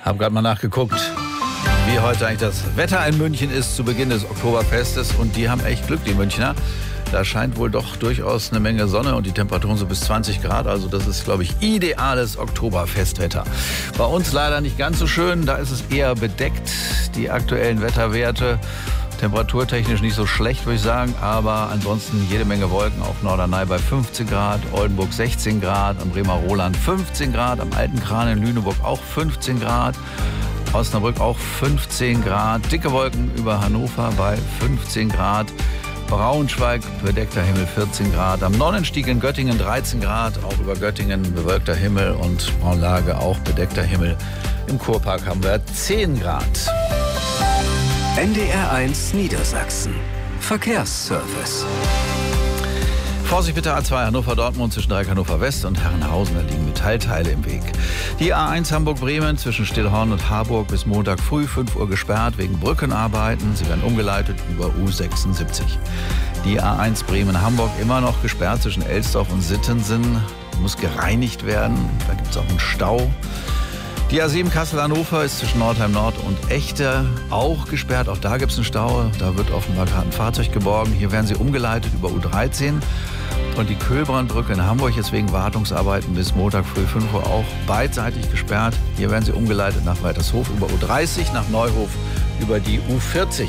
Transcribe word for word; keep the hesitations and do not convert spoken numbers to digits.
Hab gerade mal nachgeguckt, wie heute eigentlich das Wetter in München ist zu Beginn des Oktoberfestes. Und die haben echt Glück, die Münchner. Da scheint wohl doch durchaus eine Menge Sonne und die Temperaturen so bis zwanzig Grad. Also das ist, glaube ich, ideales Oktoberfestwetter. Bei uns leider nicht ganz so schön. Da ist es eher bedeckt, die aktuellen Wetterwerte. Temperaturtechnisch nicht so schlecht, würde ich sagen, aber ansonsten jede Menge Wolken auf Norderney bei fünfzehn Grad, Oldenburg sechzehn Grad, am Bremer Roland fünfzehn Grad, am Alten Kran in Lüneburg auch fünfzehn Grad, Osnabrück auch fünfzehn Grad, dicke Wolken über Hannover bei fünfzehn Grad, Braunschweig bedeckter Himmel vierzehn Grad, am Nonnenstieg in Göttingen dreizehn Grad, auch über Göttingen bewölkter Himmel und Braunlage auch bedeckter Himmel. Im Kurpark haben wir zehn Grad. N D R eins Niedersachsen. Verkehrsservice. Vorsicht bitte A zwei Hannover-Dortmund zwischen Dreieck Hannover West und Herrenhausen, da liegen Metallteile im Weg. Die A eins Hamburg-Bremen zwischen Stillhorn und Harburg bis Montag früh fünf Uhr gesperrt wegen Brückenarbeiten. Sie werden umgeleitet über U sechsundsiebzig. Die A eins Bremen-Hamburg immer noch gesperrt zwischen Elsdorf und Sittensen. Muss gereinigt werden. Da gibt es auch einen Stau. Die A sieben Kassel-Hannover ist zwischen Nordheim Nord und Echte auch gesperrt. Auch da gibt es einen Stau. Da wird offenbar gerade ein Fahrzeug geborgen. Hier werden sie umgeleitet über U dreizehn. Und die Köhlbrandbrücke in Hamburg ist wegen Wartungsarbeiten bis Montag früh fünf Uhr auch beidseitig gesperrt. Hier werden sie umgeleitet nach Weitershof über U dreißig, nach Neuhof über die U vierzig.